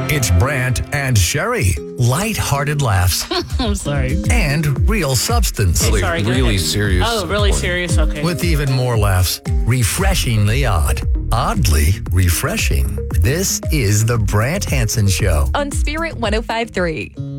It's Brant and Sherry. Light-hearted laughs I'm sorry. and real substance. Okay, sorry, go really ahead. serious. Oh, really serious? Okay. With even more laughs. Refreshingly odd. Oddly refreshing. This is the Brant Hansen Show. On Spirit 105.3.